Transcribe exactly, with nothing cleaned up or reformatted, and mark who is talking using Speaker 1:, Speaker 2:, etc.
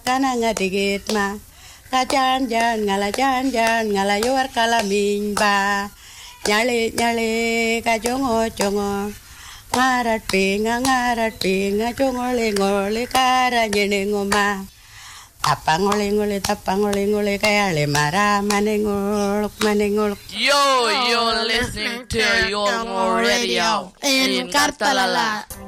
Speaker 1: kananga digit ma kajan jan ngala jan jan ngala yuar kala minba nyale nyale kajongo jongo ngarat pinga ngarat pinga jongo le ngole kara nyene ngoma apa ngole ngole tapa ngole ngole kaya le mara manengolok manengolok.
Speaker 2: Yo, you're listening to your radio in Kartalala.